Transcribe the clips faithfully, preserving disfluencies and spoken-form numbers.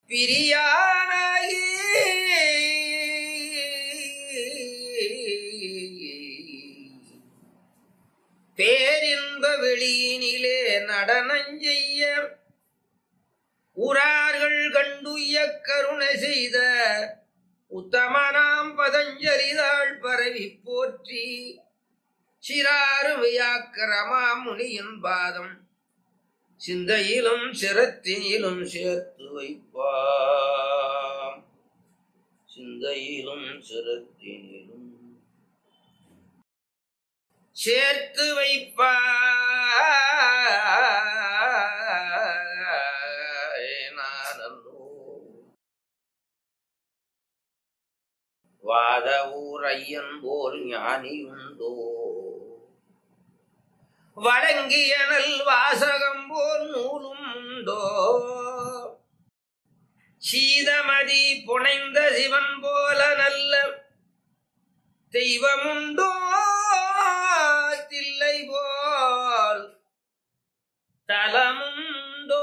பிரியானாகி பேரின்ப வெளியினிலே நடனஞ்செய்ய ஊரார்கள் கண்டுய கருணை செய்த உத்தமனாம் பதஞ்சலிதாள் பரவி போற்றி சிறாறு வியாக்கரமா முனியின் பாதம் சிந்தையிலும் சிரத்தினிலும் சேர்த்து வைப்பாம். சிந்தையிலும் சிரத்தினிலும் சேர்த்து வைப்பா வாத ஊர் ஐயன் போல் ஞானியுண்டோ வழங்கியனல் வாசகம் போல் நூலும் உண்டோ சீதமதி புனைந்த சிவன் போல நல்ல தெய்வமுண்டோ தில்லை போல் தலமுண்டோ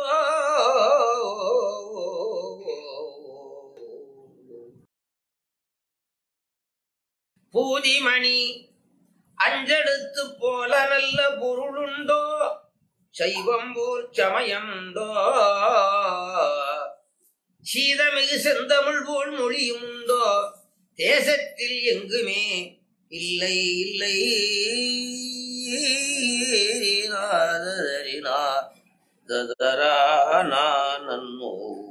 பூதிமணி அஞ்செடுத்து போல நல்ல பொருளுண்டோ சைவம் போல் சமயமுண்டோ சீதமிகு செந்தமிழ் போல் மொழியுமுண்டோ தேசத்தில் எங்குமே இல்லை இல்லை ததரா நன்னோ